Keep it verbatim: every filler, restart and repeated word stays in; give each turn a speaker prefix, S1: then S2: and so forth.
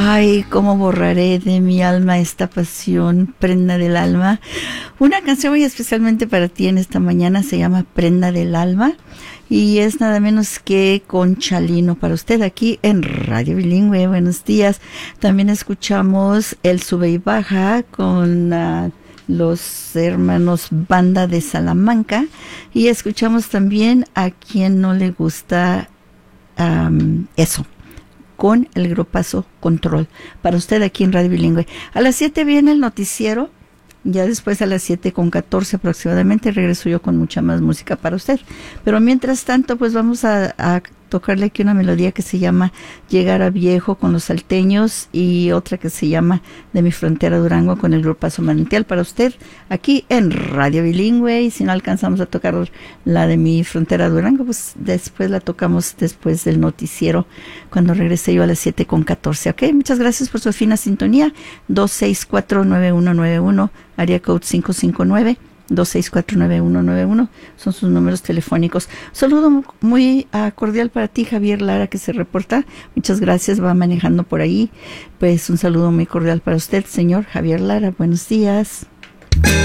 S1: Ay, cómo borraré de mi alma esta pasión, prenda del alma. Una canción muy especialmente para ti en esta mañana se llama Prenda del Alma y es nada menos que con Chalino para usted aquí en Radio Bilingüe. Buenos días. También escuchamos El Sube y Baja con uh, los hermanos Banda de Salamanca y escuchamos también A Quien No Le Gusta um, Eso, con el grupazo Control, para usted aquí en Radio Bilingüe. A las siete viene el noticiero, ya después a las siete con catorce aproximadamente regreso yo con mucha más música para usted. Pero mientras tanto, pues vamos a, a tocarle aquí una melodía que se llama Llegar a Viejo con los Salteños y otra que se llama De Mi Frontera Durango con el grupazo Manantial para usted aquí en Radio Bilingüe. Y si no alcanzamos a tocar la de Mi Frontera Durango, pues después la tocamos después del noticiero cuando regrese yo a las siete con catorce. Ok, muchas gracias por su fina sintonía. Dos seis cuatro nueve uno nueve uno, área code cinco cinco nueve, dos seis cuatro nueve uno nueve uno son sus números telefónicos. Saludo muy uh, cordial para ti, Javier Lara, que se reporta. Muchas gracias, va manejando por ahí. Pues un saludo muy cordial para usted, señor Javier Lara. Buenos días.